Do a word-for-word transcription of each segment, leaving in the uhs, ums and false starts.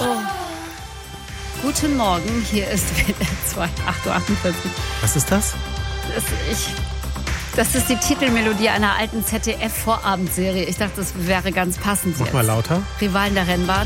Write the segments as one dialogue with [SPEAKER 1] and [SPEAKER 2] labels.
[SPEAKER 1] Oh. Guten Morgen, hier ist W D R zwei, acht Uhr achtundvierzig.
[SPEAKER 2] Was ist das?
[SPEAKER 1] Das, ich, das ist die Titelmelodie einer alten Z D F-Vorabendserie. Ich dachte, das wäre ganz passend
[SPEAKER 2] Mach
[SPEAKER 1] jetzt.
[SPEAKER 2] mal lauter.
[SPEAKER 1] Rivalen der Rennbahn.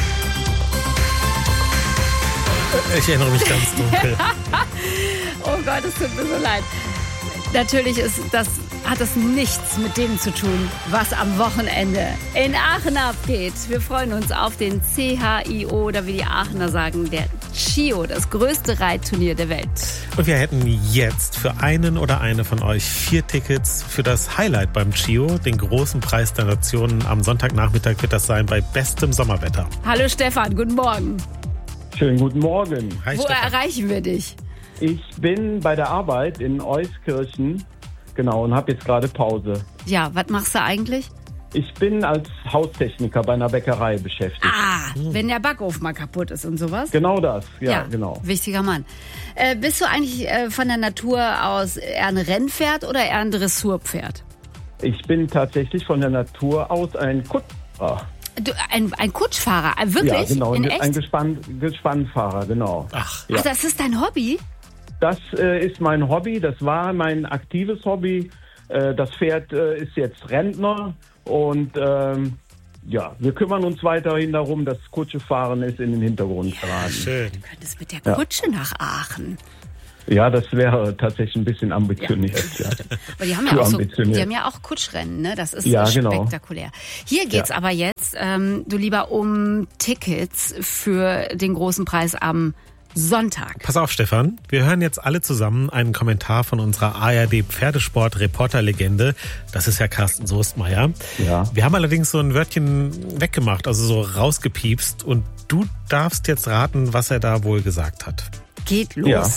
[SPEAKER 2] Ich erinnere mich ganz dunkel.
[SPEAKER 1] Oh Gott, es tut mir so leid. Natürlich ist das, hat das nichts mit dem zu tun, was am Wochenende in Aachen abgeht. Wir freuen uns auf den C H I O, oder wie die Aachener sagen, der C H I O, das größte Reitturnier der Welt.
[SPEAKER 2] Und wir hätten jetzt für einen oder eine von euch vier Tickets für das Highlight beim C H I O, den großen Preis der Nationen. Am Sonntagnachmittag wird das sein bei bestem Sommerwetter.
[SPEAKER 1] Hallo Stefan, guten Morgen.
[SPEAKER 3] Schönen guten Morgen.
[SPEAKER 2] Hi,
[SPEAKER 1] Wo
[SPEAKER 2] Stefan.
[SPEAKER 1] erreichen wir dich?
[SPEAKER 3] Ich bin bei der Arbeit in Euskirchen, genau, und habe jetzt gerade Pause.
[SPEAKER 1] Ja, was machst du eigentlich?
[SPEAKER 3] Ich bin als Haustechniker bei einer Bäckerei beschäftigt.
[SPEAKER 1] Ah, wenn der Backofen mal kaputt ist und sowas.
[SPEAKER 3] Genau das, ja, genau.
[SPEAKER 1] Wichtiger Mann. Äh, bist du eigentlich äh, von der Natur aus eher ein Rennpferd oder eher ein Dressurpferd?
[SPEAKER 3] Ich bin tatsächlich von der Natur aus ein Kutscher.
[SPEAKER 1] Du, ein, ein Kutschfahrer, äh, wirklich?
[SPEAKER 3] Ja, genau,
[SPEAKER 1] In
[SPEAKER 3] ein
[SPEAKER 1] echt?
[SPEAKER 3] Gespann, Gespannfahrer, genau.
[SPEAKER 2] Ach,
[SPEAKER 3] ja.
[SPEAKER 1] Ach, das ist dein Hobby?
[SPEAKER 3] Das äh, ist mein Hobby, das war mein aktives Hobby. Äh, das Pferd äh, ist jetzt Rentner und ähm, ja, wir kümmern uns weiterhin darum, dass Kutschefahren ist in den Hintergrund geraten.
[SPEAKER 2] schön.
[SPEAKER 1] Du könntest mit der
[SPEAKER 3] Ja.
[SPEAKER 1] Kutsche nach Aachen.
[SPEAKER 3] Ja, das wäre tatsächlich ein bisschen ambitioniert. Ja.
[SPEAKER 1] Aber die haben,
[SPEAKER 3] Zu
[SPEAKER 1] ja auch so,
[SPEAKER 3] ambitioniert.
[SPEAKER 1] die haben ja auch Kutschrennen, ne? Das ist
[SPEAKER 3] Ja,
[SPEAKER 1] so
[SPEAKER 3] genau.
[SPEAKER 1] spektakulär. Hier geht's
[SPEAKER 3] Ja.
[SPEAKER 1] aber jetzt, ähm, du lieber, um Tickets für den großen Preis am Sonntag.
[SPEAKER 2] Pass auf, Stefan. Wir hören jetzt alle zusammen einen Kommentar von unserer A R D-Pferdesport-Reporter-Legende. Das ist ja Carsten Soestmeier.
[SPEAKER 3] Ja.
[SPEAKER 2] Wir haben allerdings so ein Wörtchen weggemacht, also so rausgepiepst. Und du darfst jetzt raten, was er da wohl gesagt hat.
[SPEAKER 1] Geht los.
[SPEAKER 3] Ja.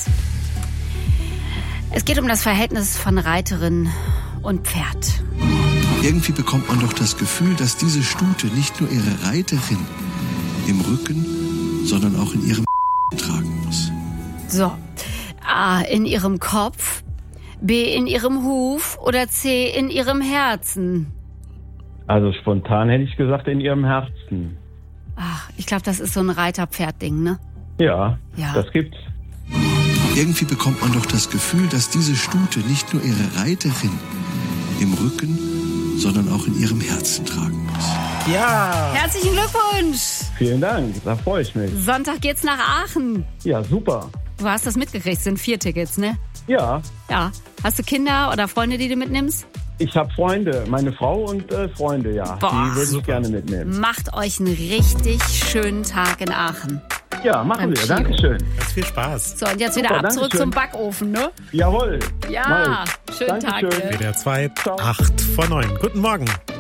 [SPEAKER 1] Es geht um das Verhältnis von Reiterin und Pferd.
[SPEAKER 4] Irgendwie bekommt man doch das Gefühl, dass diese Stute nicht nur ihre Reiterin im Rücken, sondern auch in ihrem tragen muss.
[SPEAKER 1] So. A, in ihrem Kopf, B, in ihrem Huf oder C, in ihrem Herzen.
[SPEAKER 3] Also spontan hätte ich gesagt, in ihrem Herzen.
[SPEAKER 1] Ach, ich glaube, das ist so ein Reiter-Pferd-Ding, ne?
[SPEAKER 3] Ja,
[SPEAKER 1] Ja.
[SPEAKER 3] das gibt's.
[SPEAKER 4] Irgendwie bekommt man doch das Gefühl, dass diese Stute nicht nur ihre Reiterin im Rücken, sondern auch in ihrem Herzen tragen muss.
[SPEAKER 2] Ja!
[SPEAKER 1] Herzlichen Glückwunsch!
[SPEAKER 3] Vielen Dank, da freue ich mich.
[SPEAKER 1] Sonntag geht's nach Aachen.
[SPEAKER 3] Ja, super.
[SPEAKER 1] Du hast das mitgekriegt, sind vier Tickets, ne?
[SPEAKER 3] Ja,
[SPEAKER 1] Ja. Hast du Kinder oder Freunde, die du mitnimmst?
[SPEAKER 3] ich habe Freunde, meine Frau und äh, Freunde, ja.
[SPEAKER 1] Boah,
[SPEAKER 3] die würde ich
[SPEAKER 2] super.
[SPEAKER 3] gerne mitnehmen.
[SPEAKER 1] Macht euch einen richtig schönen Tag inAachen.
[SPEAKER 3] Ja, machen
[SPEAKER 1] Beim
[SPEAKER 3] wir.
[SPEAKER 1] C H I O.
[SPEAKER 3] Dankeschön.
[SPEAKER 2] Ganz viel Spaß.
[SPEAKER 1] So, und jetzt
[SPEAKER 3] Super,
[SPEAKER 1] wieder ab
[SPEAKER 3] danke
[SPEAKER 1] zurück
[SPEAKER 3] schön.
[SPEAKER 1] zum Backofen, ne?
[SPEAKER 3] Jawohl.
[SPEAKER 1] Ja,
[SPEAKER 3] Mach ich.
[SPEAKER 1] schönen Tag
[SPEAKER 3] Dankeschön.
[SPEAKER 1] dir.
[SPEAKER 2] W D R zwei,
[SPEAKER 3] Ciao.
[SPEAKER 2] acht vor neun. Guten Morgen.